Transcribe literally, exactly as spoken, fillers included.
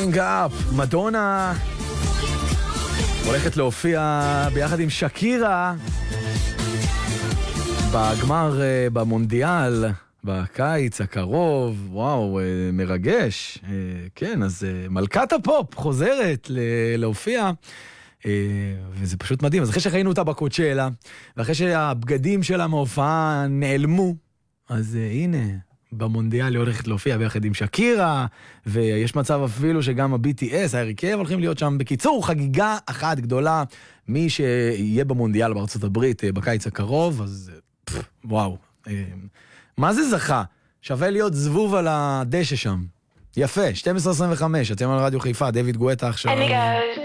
Growing Up, מדונה הולכת להופיע ביחד עם שקירה בגמר במונדיאל בקיץ הקרוב. וואו, מרגש. כן, אז מלכת הפופ חוזרת להופיע, וזה פשוט מדהים. אז אחרי שראינו אותה בקוצ'לה, ואחרי שהבגדים שלה מהופעה נעלמו, אז הנה, במונדיאל היא הולכת להופיע ביחד עם שקירה, ויש מצב אפילו שגם ה-בי טי אס, ההרכב, הולכים להיות שם. בקיצור, חגיגה אחת גדולה. מי שיהיה במונדיאל בארצות הברית בקיץ הקרוב, אז פff, וואו. מה זה זכה? שווה להיות זבוב על הדשא שם. יפה, שתים עשרה עשרים וחמש, אתם על רדיו חיפה, דויד גואטה עכשיו.